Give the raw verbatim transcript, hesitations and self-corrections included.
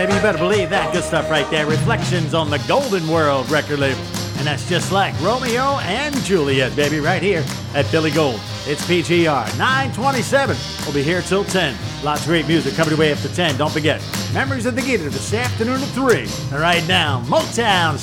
baby. You better believe that. Good stuff right there. Reflections on the Golden World record label. And that's just like Romeo and Juliet, baby, right here at Billy Gold. It's P G R nine twenty-seven. We'll be here till ten. Lots of great music coming your way after ten. Don't forget, Memories of the Gator this afternoon at three. And right now, Motown